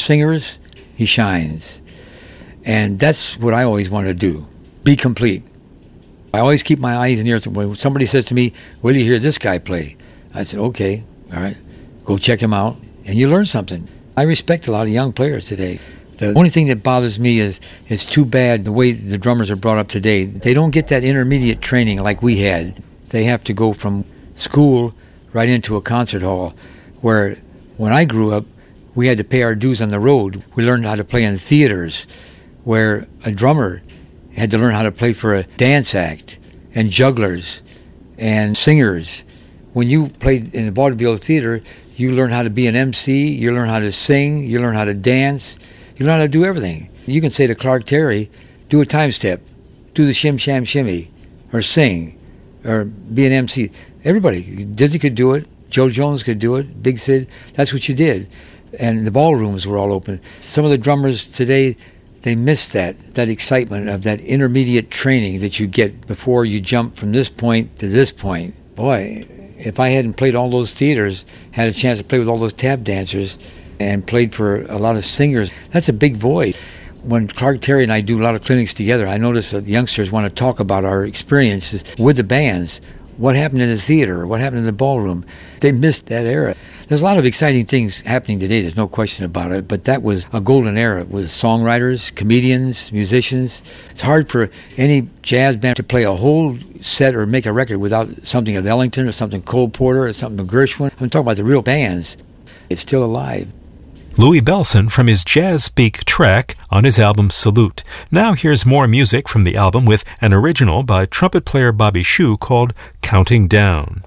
singers, he shines. And that's what I always want to do, be complete. I always keep my eyes and ears. When somebody says to me, "Where do you hear this guy play?" I said, "Okay, all right, go check him out," and you learn something. I respect a lot of young players today. The only thing that bothers me is it's too bad the way the drummers are brought up today. They don't get that intermediate training like we had. They have to go from school right into a concert hall, where when I grew up, we had to pay our dues on the road. We learned how to play in theaters, where a drummer had to learn how to play for a dance act and jugglers and singers. When you played in the vaudeville theater, you learn how to be an MC, you learn how to sing, you learn how to dance, you learn how to do everything. You can say to Clark Terry, do a time step, do the shim sham shimmy, or sing, or be an MC. Everybody, Dizzy could do it, Joe Jones could do it, Big Sid, that's what you did. And the ballrooms were all open. Some of the drummers today, they miss that excitement of that intermediate training that you get before you jump from this point to this point. Boy, if I hadn't played all those theaters, had a chance to play with all those tap dancers, and played for a lot of singers, that's a big void. When Clark Terry and I do a lot of clinics together, I notice that youngsters want to talk about our experiences with the bands. What happened in the theater? What happened in the ballroom? They missed that era. There's a lot of exciting things happening today, there's no question about it, but that was a golden era with songwriters, comedians, musicians. It's hard for any jazz band to play a whole set or make a record without something of Ellington or something Cole Porter or something of Gershwin. I'm talking about the real bands. It's still alive. Louie Bellson from his Jazz Speak track on his album Salute. Now here's more music from the album with an original by trumpet player Bobby Shew called Counting Down.